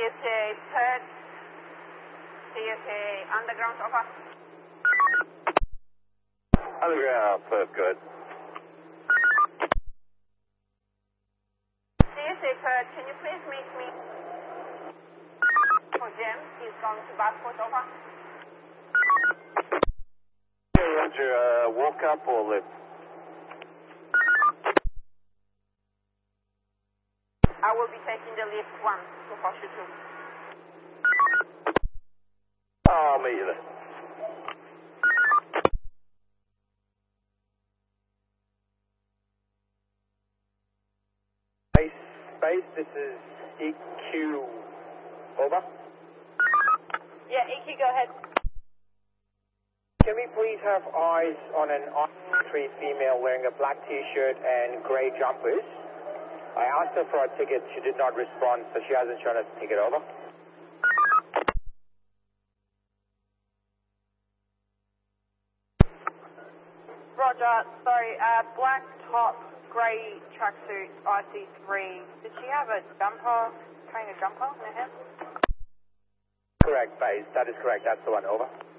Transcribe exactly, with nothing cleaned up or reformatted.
S A Perth, C S A Underground, over. Underground, Perth, good. C S A Perth, can you please meet me for Jim? He's going to Bathurst, over. Yeah, Roger, uh, walk up or lift? I will be taking the lift one to Horseshoe two. I'll meet you there. Space, space, this is E Q, over. Yeah, E Q, go ahead. Can we please have eyes on an I three female wearing a black t-shirt and grey jumpers? I asked her for a ticket, she did not respond, so she hasn't shown us a ticket, over. Roger, sorry, uh, black top, grey tracksuit, I C three. Did she have a jumper, carrying a jumper in her head? Correct, base, that is correct, that's the one, over.